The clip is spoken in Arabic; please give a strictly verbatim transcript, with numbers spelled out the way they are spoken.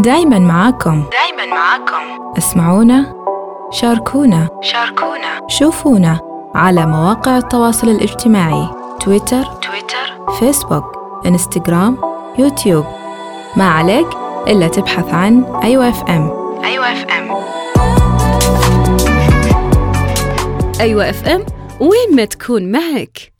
دايماً معاكم دايماً معاكم اسمعونا، شاركونا، شاركونا، شوفونا على مواقع التواصل الاجتماعي تويتر تويتر، فيسبوك، إنستغرام، يوتيوب. ما عليك إلا تبحث عن أيوة اف ام. أيوة اف ام. أيوة اف ام، وين ما تكون معك.